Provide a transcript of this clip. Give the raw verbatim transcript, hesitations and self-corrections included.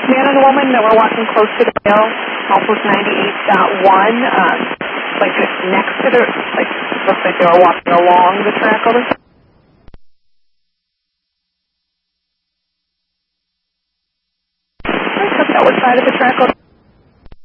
man and woman that were walking close to the rail, Pulse ninety-eight point one, um, like just next to the, like, looks like they were walking along the track all the time. That was side of the track.